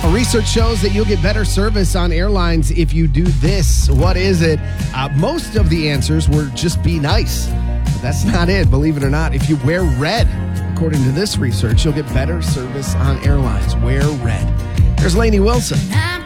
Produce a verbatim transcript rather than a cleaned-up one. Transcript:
Well, research shows that you'll get better service on airlines if you do this. What is it? Uh, most of the answers were just be nice. But that's not it, believe it or not. If you wear red, according to this research, you'll get better service on airlines. Wear red. There's Lainey Wilson.